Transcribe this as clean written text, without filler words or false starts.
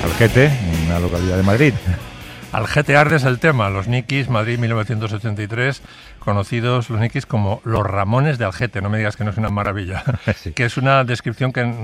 Algete, una localidad de Madrid. Algete Arde es el tema, los Nikis, Madrid 1983, conocidos los Nikis como los Ramones de Algete, no me digas que no es una maravilla, sí. Que es una descripción que